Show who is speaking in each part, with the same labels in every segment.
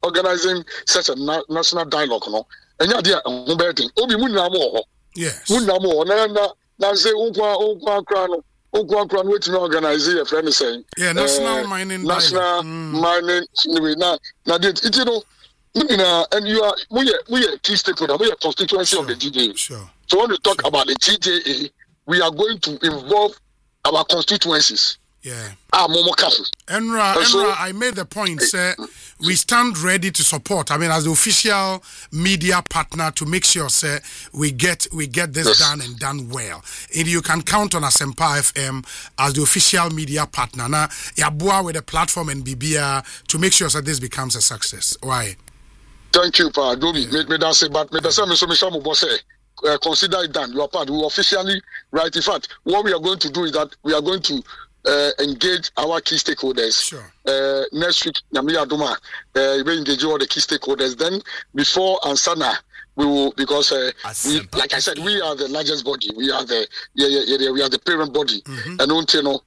Speaker 1: organizing such a national dialogue, no. And yeah, dear, Obi Munamo.
Speaker 2: Yes.
Speaker 1: Munamo, na say Unkwa Crown, which no organize a friend saying.
Speaker 2: Yeah, national mining.
Speaker 1: National mining. Now, you know, and you are we are key stakeholder, we are constituency of the GDA.
Speaker 2: Sure.
Speaker 1: So when we talk about the GDA, we are going to involve our constituencies.
Speaker 2: Yeah.
Speaker 1: Enra,
Speaker 2: I made the point, sir. We stand ready to support. I mean, as the official media partner, to make sure, sir, we get this done and done well. And you can count on Asempa FM as the official media partner. Now, Yabua with the platform and BBR to make sure that this becomes a success. Why?
Speaker 1: Thank you, Pa. Dobi. Me that say, but me say, consider it done. You are part. We officially right. In fact, what we are going to do is that we are going to engage our key stakeholders.
Speaker 2: Sure.
Speaker 1: Next week, Namia Duma, we engage all the key stakeholders. Then before Ansana, we will, because we, like I said, we are the largest body. We are the we are the parent body. And you know,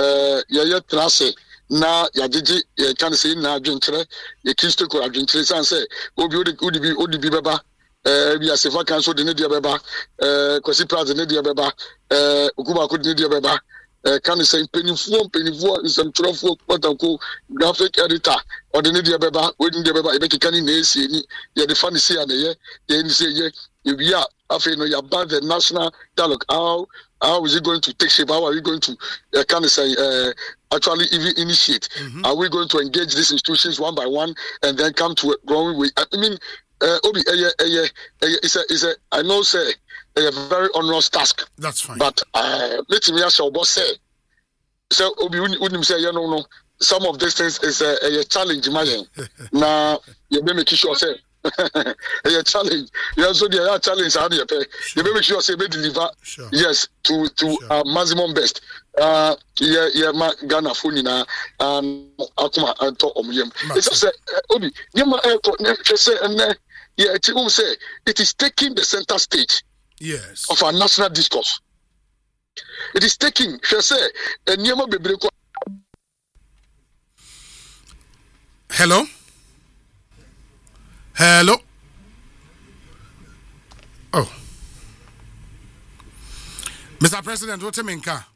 Speaker 1: na yadiji can say na adwentre ye key stakeholder adwentre san say obi odi beba we are sefa council de ne dia beba kwasi praise ne dia beba okuba ko de ne dia beba can say penifo some trofo quote graphic editor or the media beba we dey beba e be kikani na esi ni ye the fan see na ye ni say ye we are after no about the national dialogue how is it going to take shape? How are we going to can say actually even initiate? Are we going to engage these institutions one by one and then come to a growing way? I mean Obi it's a I know say a very onerous task.
Speaker 2: That's fine.
Speaker 1: But let me ask your boss say. So Obi wouldn't say no. Some of these things is a challenge, imagine. Now you may make sure say a challenge. Yeah, so the challenge how do you pay? You may make sure say we deliver yes to maximum best. Ma Ghana phone na akuma to omyem. It's say Obi, say it is taking the center stage.
Speaker 2: Yes.
Speaker 1: Of our national discourse. It is taking,
Speaker 2: Hello? Hello? Oh. Mr. President, what's your car?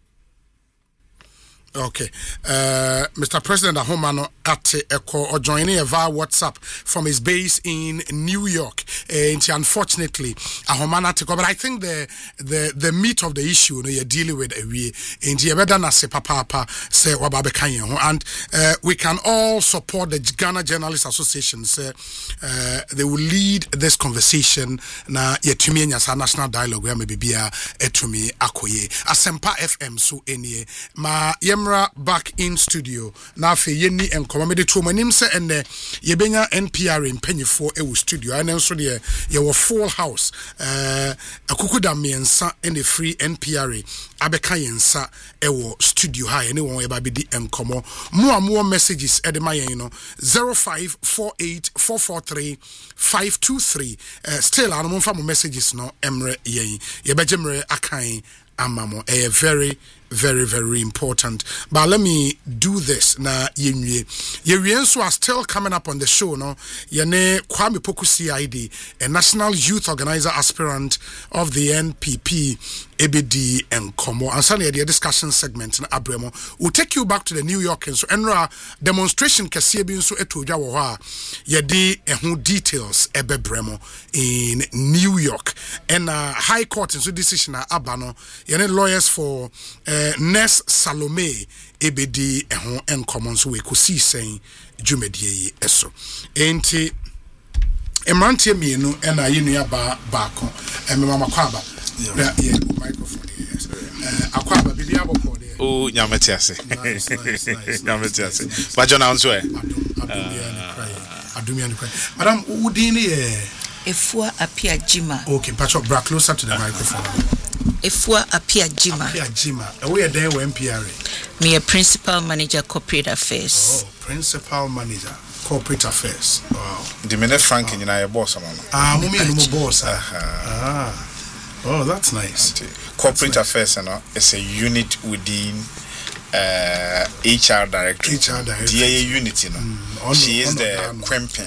Speaker 2: Okay. Mr. President Ahomano at Echo or joining via WhatsApp from his base in New York. Unfortunately, Ahomano at but I think the meat of the issue you're dealing with in say and we can all support the Ghana Journalists Association. They will lead this conversation na yetumi national dialogue where maybe be etumi akoye Asempa FM so any ma back in studio na fe yeni enkomo me de to manim se enne yebenya NPR mpanyifo ewu studio ana nso de ye wo full house akukuda miensa ene free NPR abeka yensa ewo studio ha ene won eba bedi enkomo mo messages edema yen no 0548443523 still anu mfa mo messages no emre yen yebejemre akan amamo very very, very important. But let me do this na yenwie so are still coming up on the show no yene Kwame Poku CID, a national youth organizer aspirant of the NPP ABD and Como and suddenly the discussion segment na abremo will take you back to the New York and so enra demonstration kase bi nso etoja wo ha yede ehu details ebebremo in New York and high court and so decision na abano yene lawyers for Nes Salome ebedi ehon encommon so we could see saying dwumadie eso enti emrantie mienu na yenu aba baako mama kwaba yeah microphone yes akwaba bibia boko there
Speaker 3: oh nyametiase nyametiase bajona onso
Speaker 2: adumia ni cry madam udini
Speaker 4: Efua Apia Jima.
Speaker 2: Okay, Patrick, bra closer to the microphone.
Speaker 4: Efua Apia Jima.
Speaker 2: Apia Jima. We are there with MPRA.
Speaker 4: Me a principal manager corporate affairs.
Speaker 2: Oh, principal manager corporate affairs. Wow.
Speaker 3: The minute Frank in your boss, mama.
Speaker 2: Mummy no boss. Oh, that's nice.
Speaker 3: Corporate affairs, it's a unit within HR director.
Speaker 2: HR director.
Speaker 3: DA unit, She is the Quempen.